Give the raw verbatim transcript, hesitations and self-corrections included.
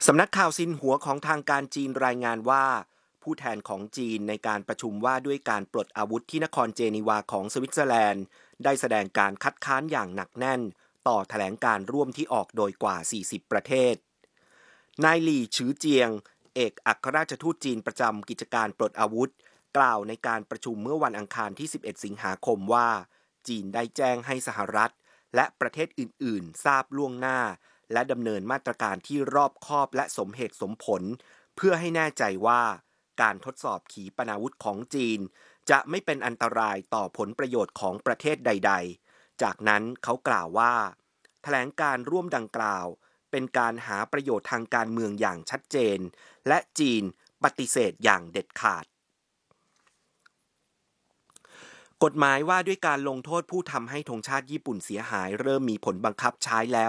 สำนักข่าวซินหัวของทางการจีนรายงานว่าผู้แทนของจีนในการประชุมว่าด้วยการปลดอาวุธที่นครเจนีวาของสวิตเซอร์แลนด์ได้แสดงการคัดค้านอย่างหนักแน่นต่อแถลงการร่วมที่ออกโดยกว่าสี่สิบประเทศนายหลี่ฉือเจียงเอกอัครราชทูตจีนประจำกิจการปลดอาวุธกล่าวในการประชุมเมื่อวันอังคารที่สิบเอ็ดสิงหาคมว่าจีนได้แจ้งให้สหรัฐและประเทศอื่นๆทราบล่วงหน้าและดำเนินมาตรการที่รอบคอบและสมเหตุสมผลเพื่อให้แน่ใจว่าการทดสอบขีปนาวุธของจีนจะไม่เป็นอันตรายต่อผลประโยชน์ของประเทศใดๆจากนั้นเขากล่าวว่าแถลงการร่วมดังกล่าวเป็นการหาประโยชน์ทางการเมืองอย่างชัดเจนและจีนปฏิเสธอย่างเด็ดขาดกฎหมายว่าด้วยการลงโทษผู้ทำให้ธงชาติญี่ปุ่นเสียหายเริ่มมีผลบังคับใช้แล้ว